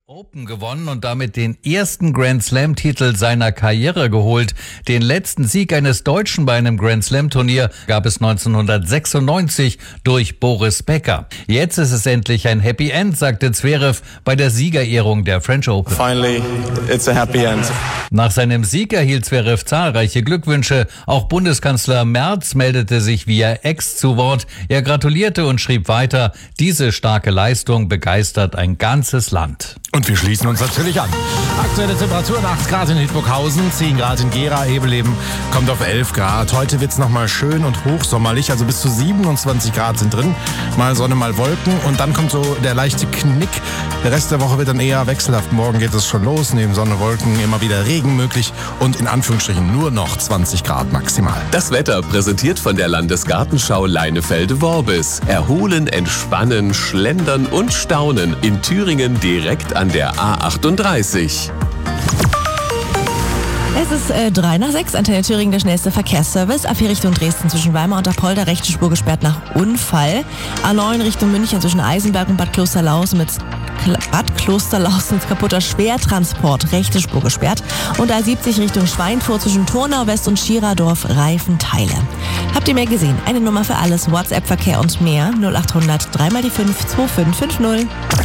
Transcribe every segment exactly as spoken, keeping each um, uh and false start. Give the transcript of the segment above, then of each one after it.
Open gewonnen und damit den ersten Grand Slam-Titel seiner Karriere geholt. Den letzten Sieg eines Deutschen bei einem Grand Slam-Turnier gab es neunzehnhundertsechsundneunzig durch Boris Becker. Jetzt ist es endlich ein Happy End, sagte Zverev bei der Siegerehrung der French Open. Finally, it's a happy end. Nach seinem Sieg erhielt Zverev zahlreiche Glückwünsche. Auch Bundeskanzler Merz meldete sich via Ex zu Wort. Er gratulierte und schrieb weiter: Diese starke Leistung begeistert ein ganzes Land. Und wir schließen uns natürlich an. Aktuelle Temperatur acht Grad in Hildburghausen, zehn Grad in Gera, Ebeleben kommt auf elf Grad. Heute wird's nochmal schön und hochsommerlich, also bis zu siebenundzwanzig Grad sind drin. Mal Sonne, mal Wolken und dann kommt so der leichte Knick. Der Rest der Woche wird dann eher wechselhaft. Morgen geht es schon los, neben Sonne, Wolken immer wieder Regen möglich und in Anführungsstrichen nur noch zwanzig Grad maximal. Das Wetter präsentiert von der Landesgartenschau Leinefelde-Worbis. Erholen, entspannen, schlendern und staunen in Thüringen direkt an der A achtunddreißig. Es ist äh, drei nach sechs, Antenne Thüringen, der schnellste Verkehrsservice. A vier Richtung Dresden zwischen Weimar und Apolda, rechte Spur gesperrt nach Unfall. A neun Richtung München zwischen Eisenberg und Bad Klosterlausen mit Kl- Bad Klosterlausen mit kaputter Schwertransport, rechte Spur gesperrt. Und A siebzig Richtung Schweinfurt zwischen Turnau West und Schiradorf, Reifenteile. Habt ihr mehr gesehen? Eine Nummer für alles, WhatsApp-Verkehr und mehr, null achthundert drei mal die fünf zwei fünf fünf null.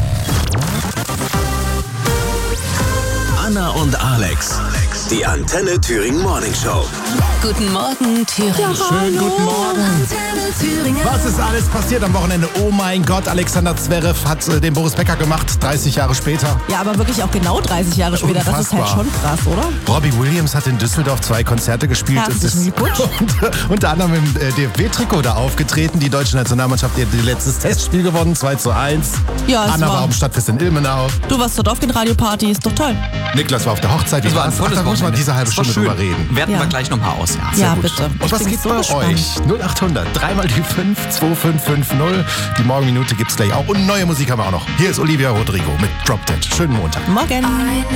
Anna und Alex, die Antenne Thüringen Morning Show. Guten Morgen, Thüringen. Ja, Schönen guten Morgen. Antenne Thüringen. Was ist alles passiert am Wochenende? Oh mein Gott, Alexander Zverev hat äh, den Boris Becker gemacht, dreißig Jahre später. Ja, aber wirklich auch genau dreißig Jahre später. Das ist halt Unfassbar. schon krass, oder? Robbie Williams hat in Düsseldorf zwei Konzerte gespielt. Herzlichen Glückwunsch. Und, unter anderem im äh, D F B-Trikot da aufgetreten. Die deutsche Nationalmannschaft hat ihr letztes Testspiel gewonnen, zwei zu eins. Ja, es Anna war war- auf dem Stadtfest in Ilmenau. Du warst dort aufgehen, Radioparty, ist doch toll. Niklas war auf der Hochzeit. Das war ein Ach, volles da muss man Wochenende. diese halbe Das war Stunde schön. drüber reden. Werten Ja. wir gleich nochmal aus. Ja, Ja, Gut. bitte. Und Ich was bin geht so bei gespannt. euch? null achthundert drei mal die fünf zwei fünf fünf null. Die Morgenminute gibt's gleich auch. Und neue Musik haben wir auch noch. Hier ist Olivia Rodrigo mit Drop Dead. Schönen Montag. Morgen.